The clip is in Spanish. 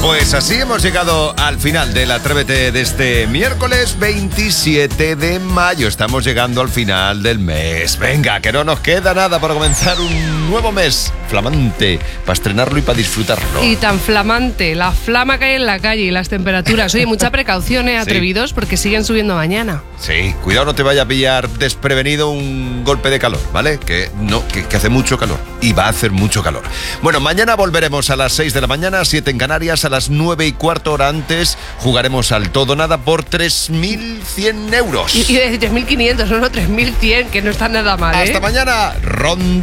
Pues así hemos llegado al final del Atrévete de este miércoles 27 de mayo. Estamos llegando al final del mes. Venga, que no nos queda nada para comenzar un nuevo mes flamante, para estrenarlo y para disfrutarlo. Y tan flamante, la flama que hay en la calle y las temperaturas. Oye, mucha precaución, atrevidos, porque siguen subiendo mañana. Sí, cuidado, no te vaya a pillar desprevenido un golpe de calor, ¿vale? Que hace mucho calor y va a hacer mucho calor. Bueno, mañana volveremos a las 6 de la mañana, 7 en Canarias, a las 9:15 hora antes. Jugaremos al todo nada por 3.100 euros. Y de 3.500, no 3.100, que no está nada mal, Hasta mañana, ronda.